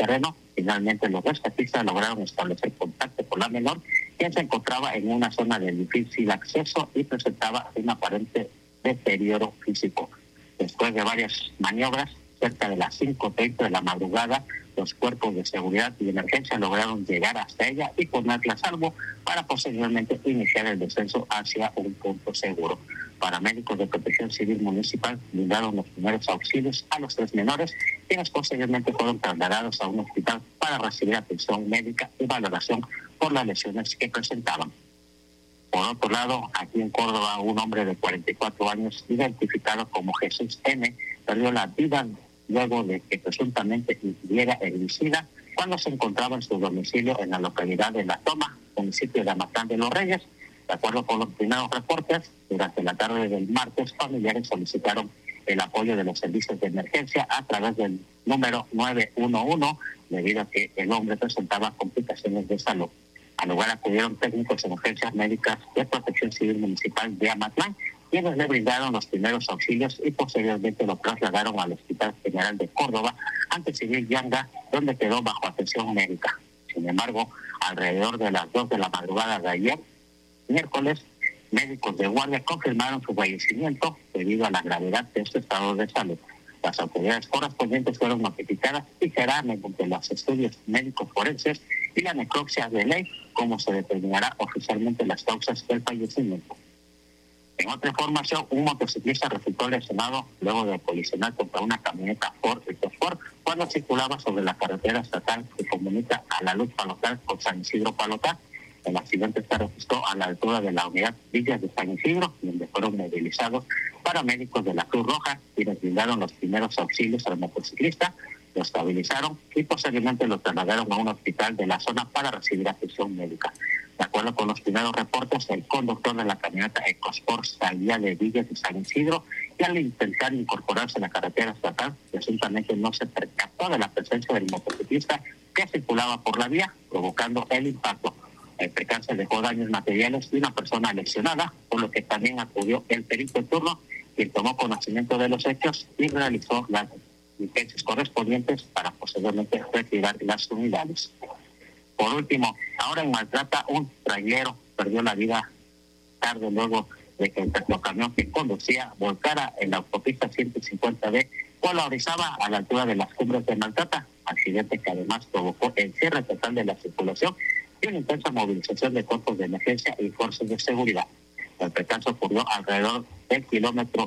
terreno. Finalmente los rescatistas lograron establecer contacto con la menor, quien se encontraba en una zona de difícil acceso y presentaba un aparente deterioro físico. Después de varias maniobras, cerca de las 5:30 de la madrugada, los cuerpos de seguridad y de emergencia lograron llegar hasta ella y ponerla a salvo para posteriormente iniciar el descenso hacia un punto seguro. Paramédicos de Protección Civil Municipal brindaron los primeros auxilios a los 3 menores, quienes posteriormente fueron trasladados a un hospital para recibir atención médica y valoración por las lesiones que presentaban. Por otro lado, aquí en Córdoba, un hombre de 44 años, identificado como Jesús N., perdió la vida luego de que presuntamente ingiriera herbicida cuando se encontraba en su domicilio en la localidad de La Toma, municipio de Amatán de los Reyes. De acuerdo con los primeros reportes, durante la tarde del martes, familiares solicitaron el apoyo de los servicios de emergencia a través del número 911, debido a que el hombre presentaba complicaciones de salud. Al lugar acudieron técnicos de emergencias médicas de Protección Civil Municipal de Amatlán, quienes le brindaron los primeros auxilios y posteriormente lo trasladaron al Hospital General de Córdoba ante Civil Yanga, donde quedó bajo atención médica. Sin embargo, alrededor de las 2 de la madrugada de ayer, miércoles, médicos de guardia confirmaron su fallecimiento debido a la gravedad de este estado de salud. Las autoridades correspondientes fueron notificadas y será mediante los estudios médicos forenses y la necropsia de ley como se determinará oficialmente las causas del fallecimiento. En otra información, un motociclista resultó lesionado luego de colisionar contra una camioneta Ford EcoSport cuando circulaba sobre la carretera estatal que comunica a La Luz Palotal con San Isidro Palotal. El accidente se registró a la altura de la unidad Villas de San Isidro, donde fueron movilizados paramédicos de la Cruz Roja y les brindaron los primeros auxilios al motociclista, lo estabilizaron y posteriormente lo trasladaron a un hospital de la zona para recibir atención médica. De acuerdo con los primeros reportes, el conductor de la camioneta EcoSport salía de Villas de San Isidro y al intentar incorporarse a la carretera estatal, presuntamente no se percató de la presencia del motociclista que circulaba por la vía, provocando el impacto. El percance dejó daños materiales y una persona lesionada, por lo que también acudió el perito en turno, quien tomó conocimiento de los hechos y realizó las diligencias correspondientes para posteriormente retirar las unidades. Por último, ahora en Maltrata, un trailero perdió la vida tarde luego de que el tractocamión que conducía volcara en la autopista 150B, polarizaba a la altura de las cumbres de Maltrata, accidente que además provocó el cierre total de la circulación y una intensa movilización de cuerpos de emergencia y fuerzas de seguridad. El percance ocurrió alrededor del kilómetro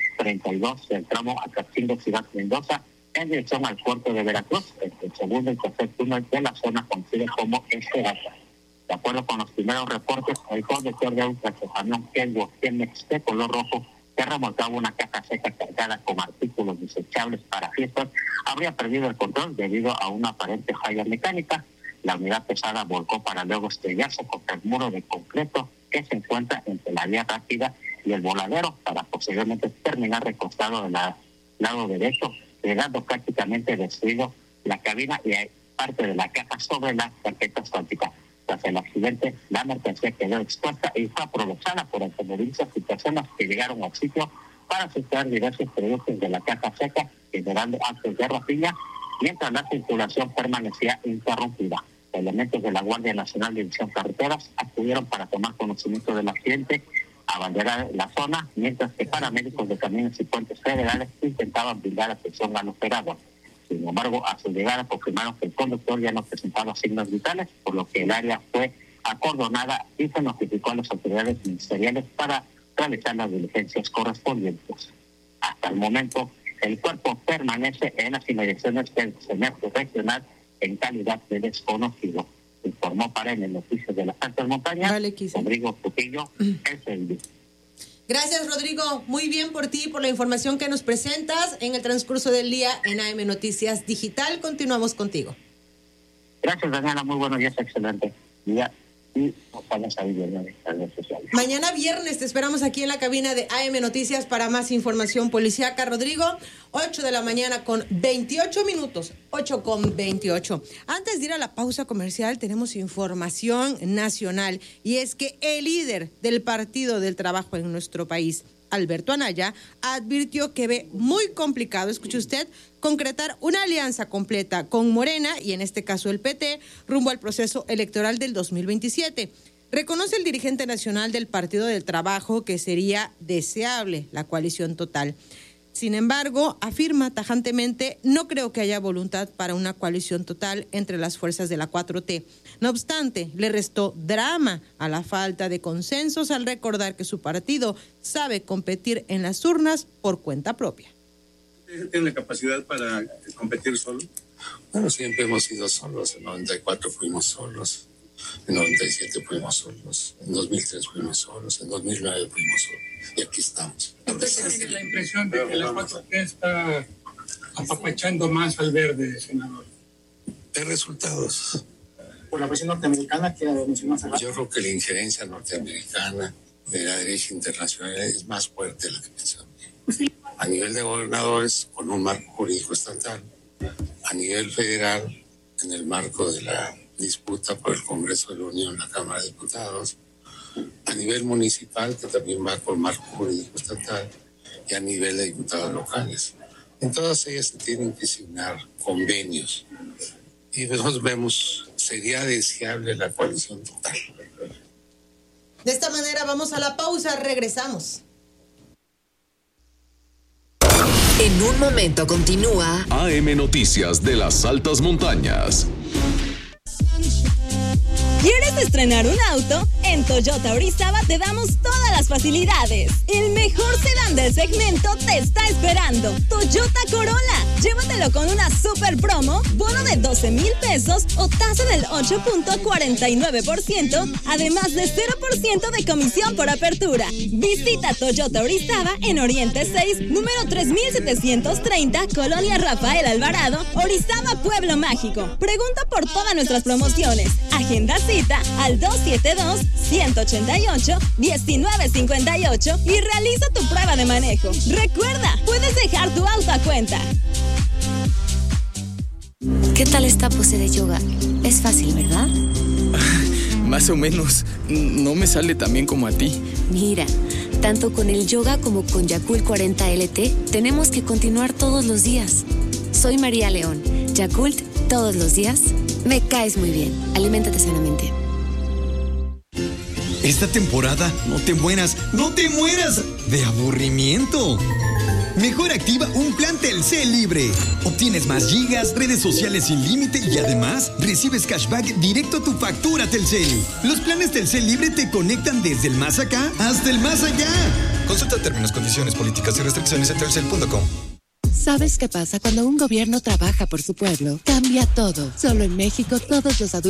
232 del tramo Acatzingó Ciudad Mendoza, en dirección al puerto de Veracruz, entre el segundo y tercer túnel de la zona conocida como Esperanza. De acuerdo con los primeros reportes, el conductor de un tractocamión Kenworth Chemex de color rojo que remolcaba una caja seca cargada con artículos desechables para fiestas habría perdido el control debido a una aparente falla mecánica. La unidad pesada volcó para luego estrellarse contra el muro de concreto que se encuentra entre la vía rápida y el voladero para posteriormente terminar recostado del lado derecho, quedando prácticamente destruido la cabina y parte de la caja sobre la carpeta asfáltica. Tras el accidente, la mercancía quedó expuesta y fue aprovechada por automovilistas y personas que llegaron al sitio para sustraer diversos productos de la caja seca, generando actos de rapiña, mientras la circulación permanecía interrumpida. Elementos de la Guardia Nacional de División Carreteras acudieron para tomar conocimiento del accidente, abanderar la zona, mientras que paramédicos de caminos y puentes federales intentaban brindar atención al operador. Sin embargo, a su llegada confirmaron que el conductor ya no presentaba signos vitales, por lo que el área fue acordonada y se notificó a las autoridades ministeriales para realizar las diligencias correspondientes. Hasta el momento, el cuerpo permanece en las inmediaciones del CEMEFO regional en calidad de desconocido. Informó para el Noticias de las Altas Montañas, Rodrigo Trujillo, SLD. Gracias, Rodrigo. Muy bien por ti, por la información que nos presentas en el transcurso del día en AM Noticias Digital. Continuamos contigo. Gracias, Daniela. Muy buenos días, excelente día. Y nos vamos a vivir en las redes sociales. Mañana viernes te esperamos aquí en la cabina de AM Noticias para más información policíaca. Rodrigo, 8 de la mañana con 28 minutos, 8 con 28. Antes de ir a la pausa comercial, tenemos información nacional, y es que el líder del Partido del Trabajo en nuestro país, Alberto Anaya, advirtió que ve muy complicado, escuche usted, concretar una alianza completa con Morena, y en este caso el PT, rumbo al proceso electoral del 2027. Reconoce el dirigente nacional del Partido del Trabajo que sería deseable la coalición total. Sin embargo, afirma tajantemente, no creo que haya voluntad para una coalición total entre las fuerzas de la 4T. No obstante, le restó drama a la falta de consensos al recordar que su partido sabe competir en las urnas por cuenta propia. ¿Tiene la capacidad para competir solo? Bueno, siempre hemos sido solos. En 94 fuimos solos, en 97 fuimos solos, en 2003 fuimos solos, en 2009 fuimos solos. Y aquí estamos. ¿Usted tiene la impresión de que la 4T está apapachando más al verde, senador? De resultados. Por la presión norteamericana que mencionó hace rato. Yo creo que la injerencia norteamericana de la derecha internacional es más fuerte de la que pensamos. A nivel de gobernadores, con un marco jurídico estatal. A nivel federal, en el marco de la disputa por el Congreso de la Unión, la Cámara de Diputados. A nivel municipal, que también va con marco jurídico estatal, y a nivel de diputados locales. En todas ellas se tienen que signar convenios. Y nosotros vemos, sería deseable la coalición total. De esta manera vamos a la pausa, regresamos. En un momento continúa AM Noticias de las Altas Montañas. ¿Quieres estrenar un auto? En Toyota Orizaba te damos todas las facilidades. El mejor sedán del segmento te está esperando. Toyota Corolla. Llévatelo con una super promo, bono de 12,000 pesos o tasa del 8.49%, además de 0% de comisión por apertura. Visita Toyota Orizaba en Oriente 6, número 3730, Colonia Rafael Alvarado, Orizaba, Pueblo Mágico. Pregunta por todas nuestras promociones. Agenda cita al 272-188-1958 y realiza tu prueba de manejo. Recuerda, puedes dejar tu auto a cuenta. ¿Qué tal esta pose de yoga? Es fácil, ¿verdad? Más o menos. No me sale tan bien como a ti. Mira, tanto con el yoga como con Yakult 40 LT, tenemos que continuar todos los días. Soy María León. Yakult, todos los días. Me caes muy bien. Aliméntate sanamente. Esta temporada no te mueras de aburrimiento. Mejor activa un plan Telcel libre. Obtienes más gigas, redes sociales sin límite y además recibes cashback directo a tu factura Telcel. Los planes Telcel libre te conectan desde el más acá hasta el más allá. Consulta términos, condiciones, políticas y restricciones en telcel.com. ¿Sabes qué pasa cuando un gobierno trabaja por su pueblo? Cambia todo. Solo en México todos los adultos